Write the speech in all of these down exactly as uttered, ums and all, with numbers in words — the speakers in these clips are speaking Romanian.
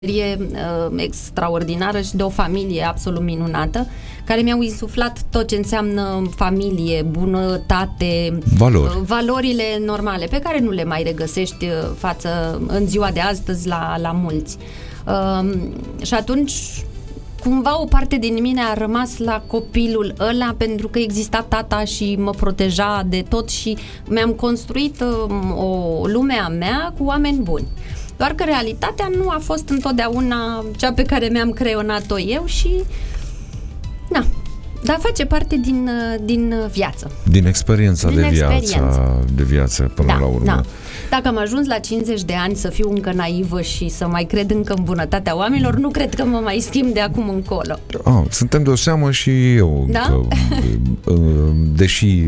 uh, extraordinară și de o familie absolut minunată, care mi-au insuflat tot ce înseamnă familie, bunătate, valori. Uh, valorile normale, pe care nu le mai regăsești uh, față în ziua de astăzi la, la mulți. Uh, și atunci cumva o parte din mine a rămas la copilul ăla, pentru că exista tata și mă proteja de tot și mi-am construit uh, o lume a mea cu oameni buni. Doar că realitatea nu a fost întotdeauna cea pe care mi-am creionat-o eu și na, dar face parte din, din viață. Din experiența din de experiență. viață, de viață până da, la urmă. Da. Dacă am ajuns la cincizeci de ani să fiu încă naivă și să mai cred încă în bunătatea oamenilor, nu cred că mă mai schimb de acum încolo. Ah, suntem de o seamă și eu. Da? Că, deși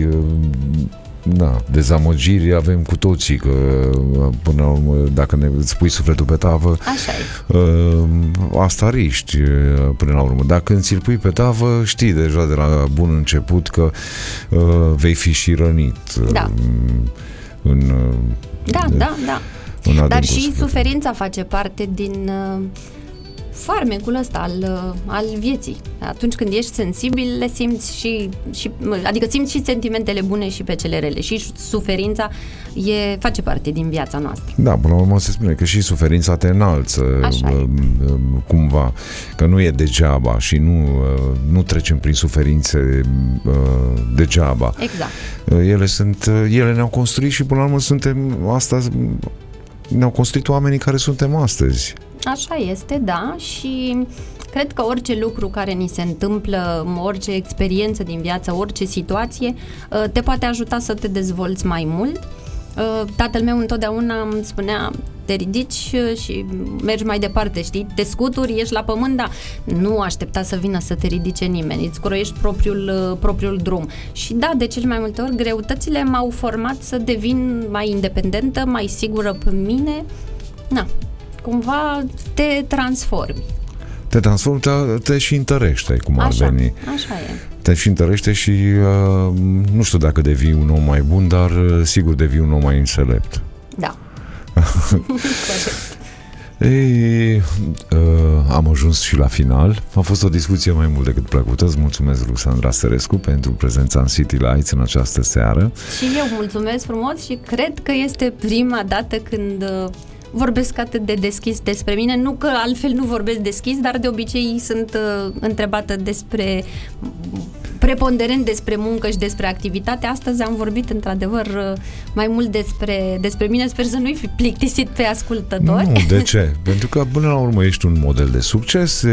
da, dezamăgiri avem cu toții, că până la urmă, dacă ne îți pui sufletul pe tavă, așa e. Asta riști până la urmă. Dacă ți-l pui pe tavă, știi deja de la bun început că vei fi și rănit. Da. În, da, de, da, da. În Dar și suflet. suferința face parte din uh, farmecul ăsta al, uh, al vieții. Atunci când ești sensibil, le simți și, și adică simți și sentimentele bune și pe cele rele. Și suferința e, face parte din viața noastră. Da, până la urmă se spune că și suferința te înalță. Așa e. Cumva, că nu e degeaba și nu, nu trecem prin suferințe degeaba. Exact. Ele sunt, ele ne-au construit și până la urmă suntem asta, ne-au construit oamenii care suntem astăzi. Așa este, da, și cred că orice lucru care ni se întâmplă, orice experiență din viață, orice situație, te poate ajuta să te dezvolți mai mult. Tatăl meu întotdeauna îmi spunea: te ridici și mergi mai departe, știi? Te scuturi, ești la pământ, dar nu aștepta să vină să te ridice nimeni, îți croiești propriul, propriul drum. Și da, de cele mai multe ori, greutățile m-au format să devin mai independentă, mai sigură pe mine. Na, cumva te transformi. Te transformi, te, te și întărește, cum ar așa, veni. Așa e. Te și întărește și uh, nu știu dacă devii un om mai bun, dar uh, sigur devii un om mai înțelept. Da. Ei, uh, am ajuns și la final. A fost o discuție mai mult decât plăcută. Îți mulțumesc, Ruxandra Stărescu, pentru prezența în City Lights în această seară. Și eu mulțumesc frumos și cred că este prima dată când uh, vorbesc atât de deschis despre mine. Nu că altfel nu vorbesc deschis, dar de obicei sunt uh, întrebată despre preponderent despre muncă și despre activitate. Astăzi am vorbit într-adevăr mai mult despre, despre mine. Sper să nu-i fi plictisit pe ascultători. Nu, de ce? Pentru că până la urmă ești un model de succes,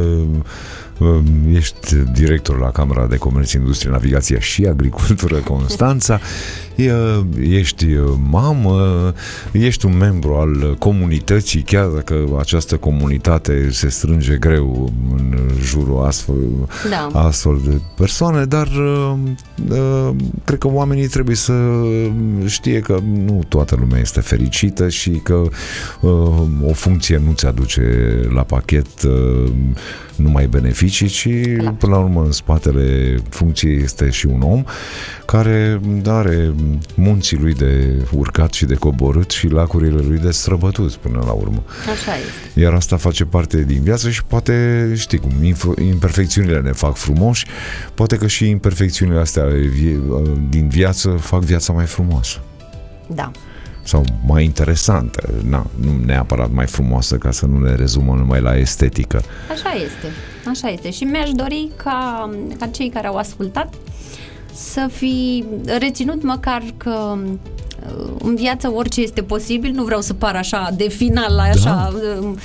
ești director la Camera de Comerț, Industrie, Navigație și Agricultură Constanța, ești mamă, ești un membru al comunității, chiar dacă această comunitate se strânge greu în jurul astfel, da. astfel de persoane, dar cred că oamenii trebuie să știe că nu toată lumea este fericită și că o funcție nu ți aduce la pachet numai beneficii, ci Clar. până la urmă în spatele funcției este și un om care are munții lui de urcat și de coborât și lacurile lui de străbătut până la urmă. Așa este. Iar asta face parte din viață și poate, știi cum, imperfecțiunile ne fac frumoși, poate că și imperfecțiunile astea din viață fac viața mai frumoasă. Da. Sau mai interesantă, na, nu neapărat mai frumoasă, ca să nu ne rezumăm numai la estetică. Așa este, așa este. Și mi-aș dori ca, ca cei care au ascultat să fi reținut măcar că în viață orice este posibil. Nu vreau să par așa de final, așa da. um,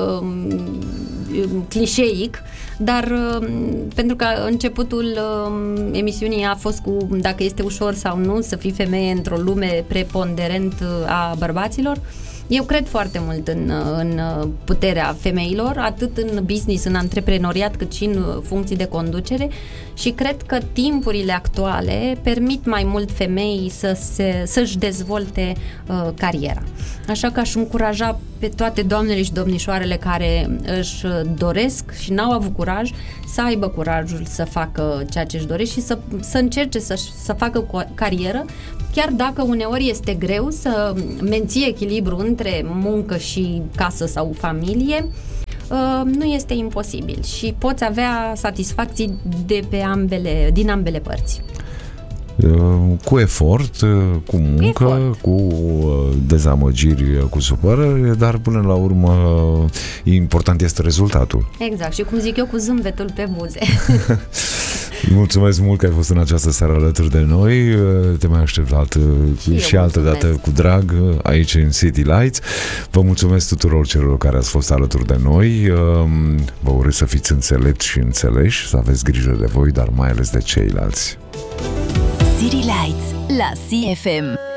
um, clișeic, dar um, pentru că începutul um, emisiunii a fost cu dacă este ușor sau nu să fii femeie într-o lume preponderent a bărbaților. Eu cred foarte mult în, în puterea femeilor, atât în business, în antreprenoriat, cât și în funcții de conducere, și cred că timpurile actuale permit mai mult femeii să se, să-și dezvolte uh, cariera. Așa că aș încuraja pe toate doamnele și domnișoarele care își doresc și n-au avut curaj, să aibă curajul să facă ceea ce își doresc și să, să încerce să, să facă carieră, chiar dacă uneori este greu să menții echilibru între muncă și casă sau familie, nu este imposibil și poți avea satisfacții de pe ambele, din ambele părți. Cu efort, cu muncă, cu, efort. cu dezamăgiri, cu supărări, dar până la urmă important este rezultatul. Exact, și cum zic eu, cu zâmbetul pe buze. Mulțumesc mult că ai fost în această seară alături de noi. Te mai aștept altă, și, și altă dată cu drag aici în City Lights. Vă mulțumesc tuturor celor care ați fost alături de noi. Vă urez să fiți înțelepți și înțeleși, să aveți grijă de voi, dar mai ales de ceilalți. City Lights la C F M.